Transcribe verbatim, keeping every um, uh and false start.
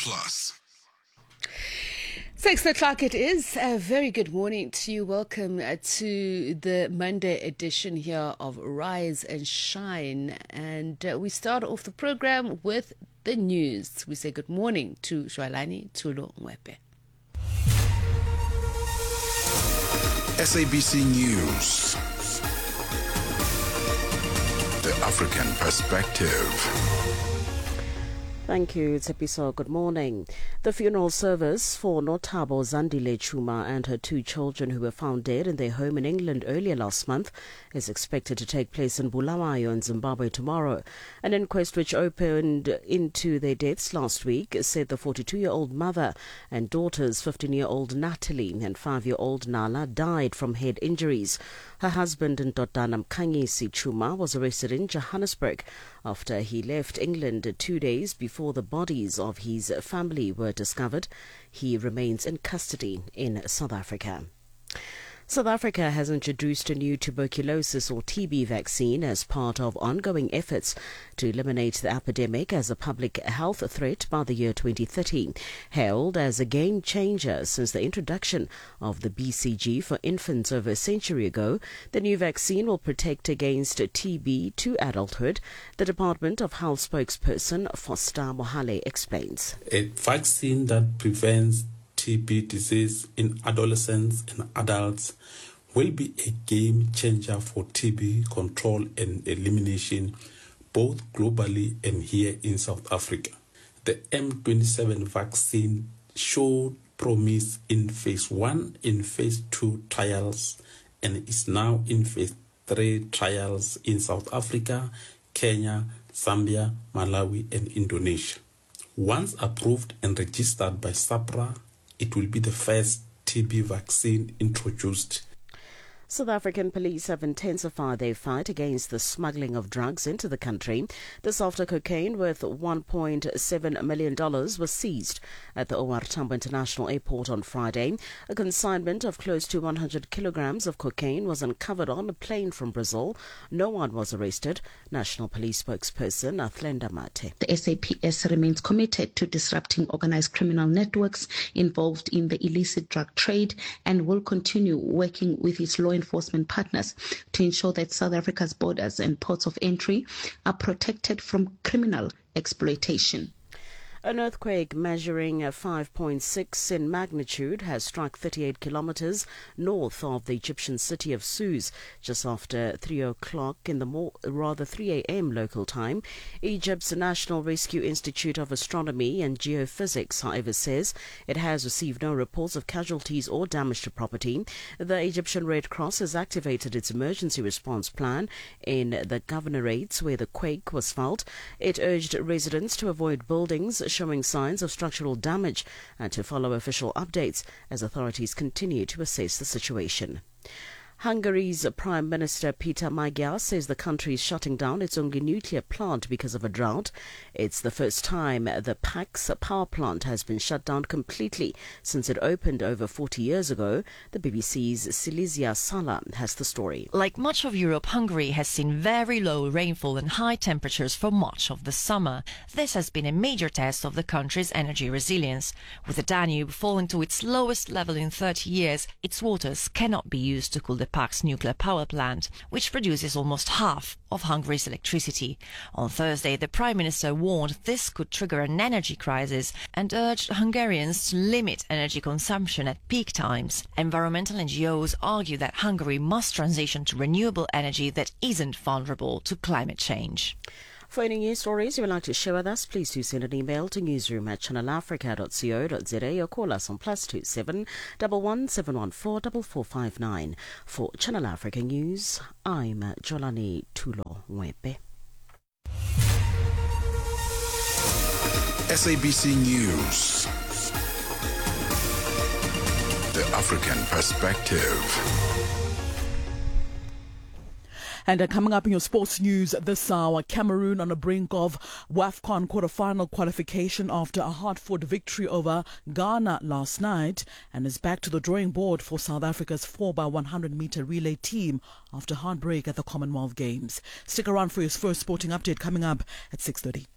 Plus. Six o'clock it is. A very good morning to you. Welcome to the Monday edition here of Rise and Shine. And uh, we start off the program with the news. We say good morning to Shwalani Tulo Mwepe. S A B C News. The African Perspective. Thank you, Tsepiso. Good morning. The funeral service for Notabo Zandile Chuma and her two children who were found dead in their home in England earlier last month is expected to take place in Bulawayo in Zimbabwe tomorrow. An inquest which opened into their deaths last week said the forty-two-year-old mother and daughters, fifteen-year-old Natalie and five-year-old Nala, died from head injuries. Her husband, Ndodana Mkhanyisi Chuma, was arrested in Johannesburg after he left England two days before the bodies of his family were discovered. He remains in custody in South Africa. South Africa has introduced a new tuberculosis or T B vaccine as part of ongoing efforts to eliminate the epidemic as a public health threat by the year twenty thirty. Hailed as a game changer since the introduction of the B C G for infants over a century ago, the new vaccine will protect against T B to adulthood. The Department of Health spokesperson Foster Mohale explains. A vaccine that prevents T B disease in adolescents and adults will be a game changer for T B control and elimination, both globally and here in South Africa. The M twenty-seven vaccine showed promise in phase one and phase two trials and is now in phase three trials in South Africa, Kenya, Zambia, Malawi, and Indonesia. Once approved and registered by SAHPRA, it will be the first T B vaccine introduced. South African police have intensified their fight against the smuggling of drugs into the country. This after cocaine worth one point seven million dollars was seized at the O R Tambo International Airport on Friday. A consignment of close to one hundred kilograms of cocaine was uncovered on a plane from Brazil. No one was arrested. National Police spokesperson Athlenda Mate. The S A P S remains committed to disrupting organized criminal networks involved in the illicit drug trade and will continue working with its law enforcement partners to ensure that South Africa's borders and ports of entry are protected from criminal exploitation. An earthquake measuring five point six in magnitude has struck thirty-eight kilometers north of the Egyptian city of Suez just after three o'clock in the more, rather three a.m. local time. Egypt's National Rescue Institute of Astronomy and Geophysics, however, says it has received no reports of casualties or damage to property. The Egyptian Red Cross has activated its emergency response plan in the governorates where the quake was felt. It urged residents to avoid buildings showing signs of structural damage and to follow official updates as authorities continue to assess the situation. Hungary's Prime Minister Peter Magyar says the country is shutting down its only nuclear plant because of a drought. It's the first time the Pax power plant has been shut down completely since it opened over forty years ago. The B B C's Silesia Sala has the story. Like much of Europe, Hungary has seen very low rainfall and high temperatures for much of the summer. This has been a major test of the country's energy resilience. With the Danube falling to its lowest level in thirty years, its waters cannot be used to cool the Pax nuclear power plant, which produces almost half of Hungary's electricity. On Thursday, the Prime Minister warned this could trigger an energy crisis and urged Hungarians to limit energy consumption at peak times. Environmental N G Os argue that Hungary must transition to renewable energy that isn't vulnerable to climate change. For any news stories you would like to share with us, please do send an email to newsroom at channel africa dot co dot za or call us on plus two seven one one seven one four four four five nine. For Channel Africa News, I'm Jolani Tulo Mwepe. S A B C News. The African Perspective. And uh, coming up in your sports news this hour, Cameroon on the brink of WAFCON quarter-final qualification after a hard-fought victory over Ghana last night, and is back to the drawing board for South Africa's four by one hundred meter relay team after heartbreak at the Commonwealth Games. Stick around for your first sporting update coming up at six thirty.